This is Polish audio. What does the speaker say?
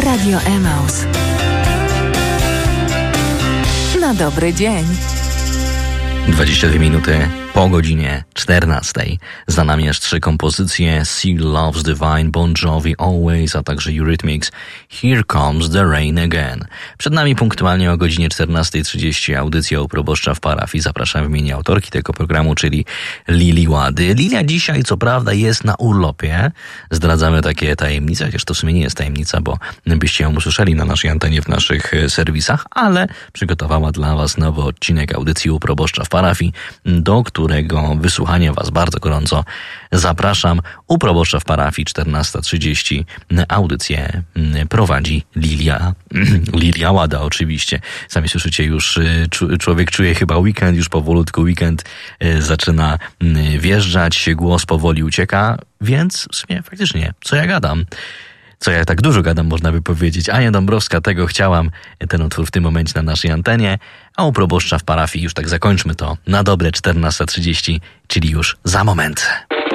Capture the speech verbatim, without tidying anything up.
Radio Emaus. Na dobry dzień. dwadzieścia dwie minuty po godzinie czternastej. Za nami aż trzy kompozycje: Sea Loves Divine, Bon Jovi, Always, a także Eurythmics, Here Comes the Rain Again. Przed nami punktualnie o godzinie czternasta trzydzieści audycja u proboszcza w parafii. Zapraszam w imieniu autorki tego programu, czyli Lili Łady. Lilia dzisiaj co prawda jest na urlopie. Zdradzamy takie tajemnice, chociaż to w sumie nie jest tajemnica, bo byście ją usłyszeli na naszej antenie w naszych serwisach, ale przygotowała dla was nowy odcinek audycji u proboszcza w parafii, do którego wysłuchania was bardzo gorąco zapraszam. U proboszcza w parafii czternasta trzydzieści audycję prowadzi Lilia Lilia Łada oczywiście. Sami słyszycie, już człowiek czuje chyba weekend, już powolutku weekend zaczyna wjeżdżać, głos powoli ucieka, więc w sumie faktycznie, co ja gadam? Co ja tak dużo gadam, można by powiedzieć. Ania Dąbrowska, tego chciałam, ten utwór w tym momencie na naszej antenie, a u proboszcza w parafii już tak zakończmy to na dobre czternasta trzydzieści, czyli już za moment.